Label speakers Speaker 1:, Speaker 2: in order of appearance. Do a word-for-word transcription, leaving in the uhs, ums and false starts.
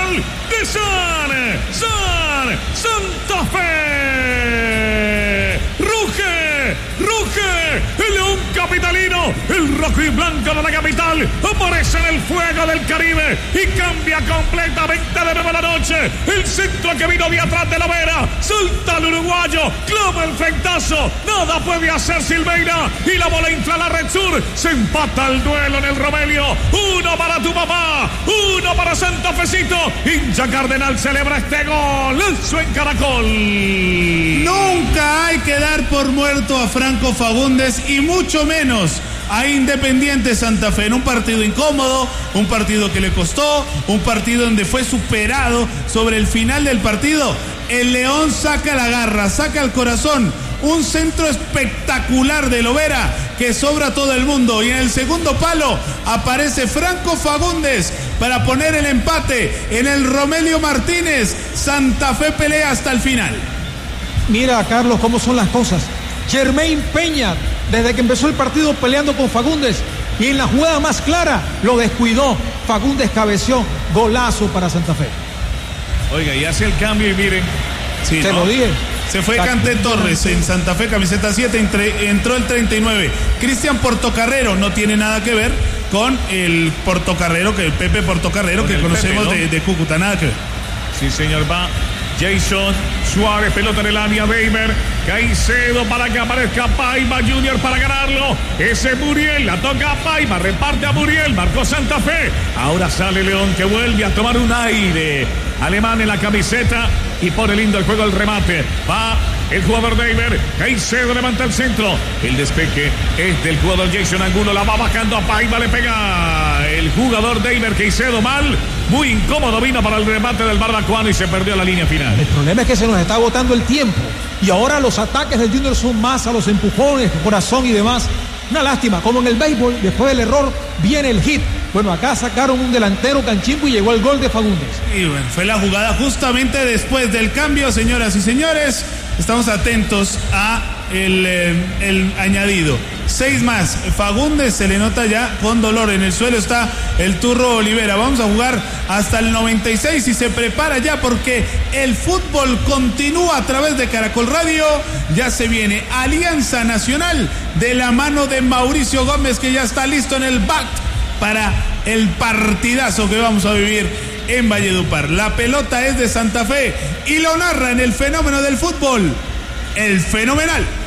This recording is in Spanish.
Speaker 1: capital de San, San, Santa Fe. Ruge, ruge, el león capitalino, el rojo y blanco de la capital, aparece en el fuego del Caribe y cambia completamente de nuevo la noche. El centro que vino de atrás de la vera, salta el uruguayo, clava el frentazo, nada puede hacer Silveira y la bola infla la Red Sur. Se empata el duelo en el Romelio, uno para tu papá, uno para Santa Fecito. Hincha Cardenal celebra este gol, eso en Caracol.
Speaker 2: Nunca hay que dar por muerto a Franco Fagundes y mucho menos a Independiente Santa Fe en un partido incómodo, un partido que le costó, un partido donde fue superado. Sobre el final del partido, el León saca la garra, saca el corazón, un centro espectacular de Lovera que sobra a todo el mundo, y en el segundo palo aparece Franco Fagundes para poner el empate en el Romelio Martínez. Santa Fe pelea hasta el final.
Speaker 3: Mira, Carlos, cómo son las cosas. Germain Peña, desde que empezó el partido peleando con Fagundes, y en la jugada más clara lo descuidó. Fagundes cabeció, golazo para Santa Fe.
Speaker 1: Oiga, y hace el cambio y miren.
Speaker 2: Sí,
Speaker 3: Te
Speaker 2: ¿no?
Speaker 3: lo dije.
Speaker 2: Se fue Canté Torres en Santa Fe, camiseta siete, entre, entró el treinta y nueve. Cristian Portocarrero, no tiene nada que ver con el Portocarrero, que el Pepe Portocarrero que conocemos Pepe, ¿no? de, de Cúcuta, nada que ver.
Speaker 1: Sí, señor, va Jason Suárez, pelota en el área, Beiber, Caicedo para que aparezca Paiva Junior para ganarlo. Ese Muriel, la toca a Paiva, reparte a Muriel, marcó Santa Fe. Ahora sale León que vuelve a tomar un aire. Alemán en la camiseta y pone lindo el juego, el remate. Va el jugador Beiber, Caicedo levanta el centro. El despeje es del jugador Jason Angulo, la va bajando a Paiva, le pega el jugador Beiber, Caicedo mal. Muy incómodo vino para el remate del barbacoano y se perdió la línea final.
Speaker 3: El problema es que se nos está agotando el tiempo y ahora los ataques del Junior son más a los empujones, corazón y demás. Una lástima, como en el béisbol, después del error viene el hit. Bueno, acá sacaron un delantero canchimbo y llegó el gol de Fagundes.
Speaker 2: Y bueno, fue la jugada justamente después del cambio, señoras y señores. Estamos atentos a el, eh, el añadido. Seis más. Fagundes se le nota ya con dolor. En el suelo está el Turro Olivera. Vamos a jugar hasta el noventa y seis y se prepara ya porque el fútbol continúa a través de Caracol Radio. Ya se viene Alianza Nacional de la mano de Mauricio Gómez, que ya está listo en el back para el partidazo que vamos a vivir en Valledupar. La pelota es de Santa Fe y lo narra en el fenómeno del fútbol, el fenomenal